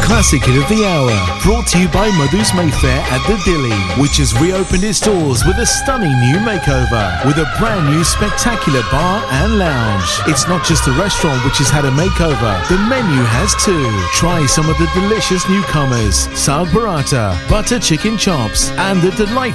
Classic Hit of the Hour, brought to you by Madhu's Mayfair at the Dilly, which has reopened its doors with a stunning new makeover, with a brand new spectacular bar and lounge. It's not just a restaurant which has had a makeover, the menu has too. Try some of the delicious newcomers, Saag Paratha, butter chicken chops, and the delightful